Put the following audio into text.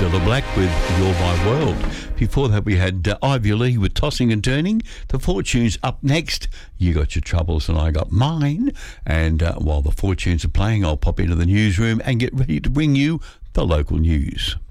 Cilla Black with You're My World. Before that, we had Ivy Lee with Tossing and Turning. The Fortunes up next. You got your troubles and I got mine. And while the Fortunes are playing, I'll pop into the newsroom and get ready to bring you the local news.